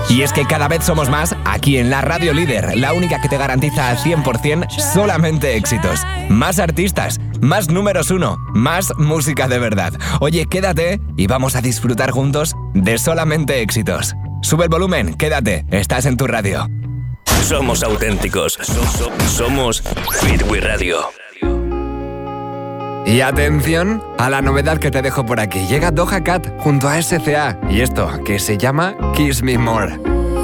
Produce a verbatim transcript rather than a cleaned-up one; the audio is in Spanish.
Y es que cada vez somos más aquí en la Radio Líder, la única que te garantiza al cien por ciento solamente éxitos. Más artistas, más números uno, más música de verdad. Oye, quédate y vamos a disfrutar juntos de solamente éxitos. Sube el volumen, quédate, estás en tu radio. Somos auténticos, somos Fitwi Radio. Y atención a la novedad que te dejo por aquí. Llega Doja Cat junto a S C A y esto que se llama Kiss Me More.